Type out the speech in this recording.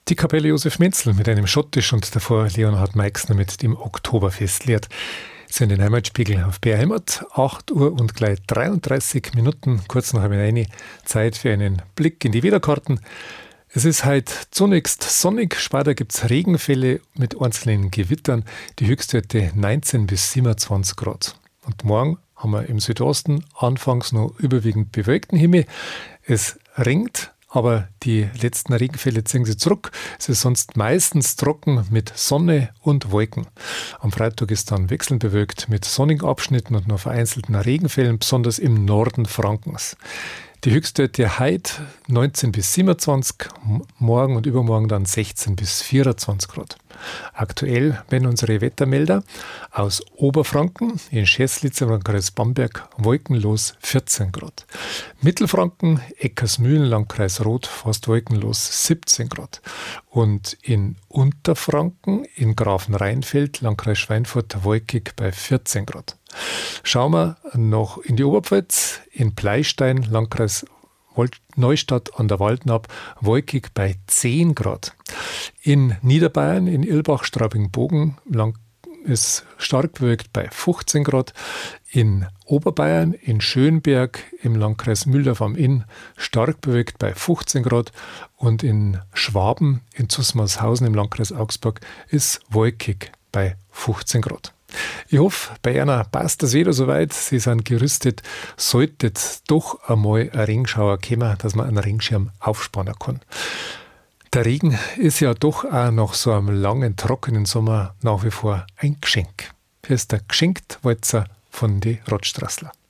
Die Kapelle Josef Menzel mit einem Schottisch und davor Leonhard Meixner mit dem Oktoberfestlied. Sind den Heimatspiegel auf BR Heimat, 8 Uhr und gleich 33 Minuten, kurz nach eine Zeit für einen Blick in die Wetterkarten. Es ist heute zunächst sonnig, später gibt es Regenfälle mit einzelnen Gewittern, die Höchstwerte 19 bis 27 Grad. Und morgen haben wir im Südosten anfangs noch überwiegend bewölkten Himmel. Es regnet, aber die letzten Regenfälle ziehen sich zurück. Es ist sonst meistens trocken mit Sonne und Wolken. Am Freitag ist dann wechselnd bewölkt mit sonnigen Abschnitten und nur vereinzelten Regenfällen, besonders im Norden Frankens. Die Höchstwerte heute 19 bis 27, morgen und übermorgen dann 16 bis 24 Grad. Aktuell werden unsere Wettermelder aus Oberfranken, in Scheßlitz im Landkreis Bamberg, wolkenlos 14 Grad. Mittelfranken, Eckersmühlen, Landkreis Roth, fast wolkenlos 17 Grad. Und in Unterfranken, in Grafenrheinfeld, Landkreis Schweinfurt, wolkig bei 14 Grad. Schauen wir noch in die Oberpfalz, in Pleistein, Landkreis Neustadt an der Waldnab, wolkig bei 10 Grad. In Niederbayern, in Irlbach, Straubing-Bogen, ist stark bewölkt bei 15 Grad. In Oberbayern, in Schönberg, im Landkreis Mühldorf am Inn, stark bewölkt bei 15 Grad. Und in Schwaben, in Zusmarshausen im Landkreis Augsburg, ist wolkig bei 15 Grad. Ich hoffe, bei einer passt das Wetter soweit. Sie sind gerüstet. Sollte doch einmal ein Regenschauer kommen, dass man einen Regenschirm aufspannen kann. Der Regen ist ja doch auch nach so einem langen, trockenen Sommer nach wie vor ein Geschenk. Hier ist der Geschenkt-Walzer von die Rottstraßler.